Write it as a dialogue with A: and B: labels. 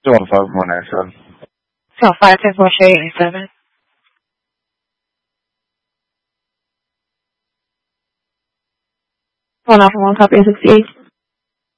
A: 25187.
B: So 510-4-87. Hold on for one copy of 68.